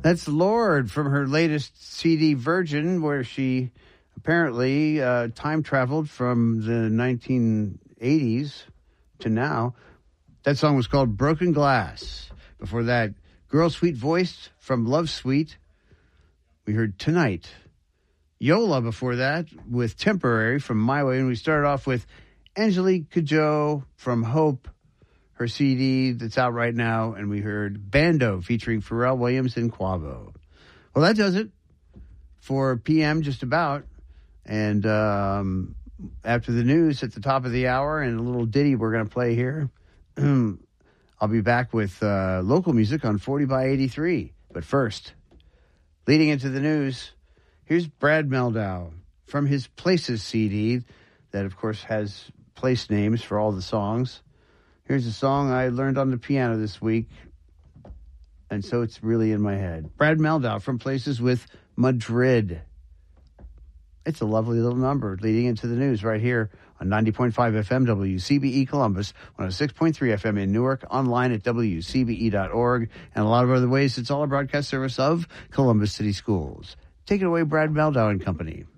That's Lorde from her latest CD, Virgin, where she apparently time traveled from the 1980s to now. That song was called Broken Glass. Before that, Girl Sweet Voice from Love Suite. We heard Tonight. Yola before that with Temporary from My Way. And we started off with Angelique Kidjo from Hope, her CD that's out right now. And we heard Bando featuring Pharrell Williams and Quavo. Well, that does it for PM just about. And after the news at the top of the hour and a little ditty we're going to play here, I'll be back with local music on 40 by 83. But first, leading into the news, here's Brad Mehldau from his Places CD that, of course, has place names for all the songs. Here's a song I learned on the piano this week, and so it's really in my head. Brad Mehldau from Places with Madrid. It's a lovely little number leading into the news right here on 90.5 FM WCBE Columbus, 106.3 FM in Newark, online at WCBE.org, and a lot of other ways. It's all a broadcast service of Columbus City Schools. Take it away, Brad Mehldau and Company.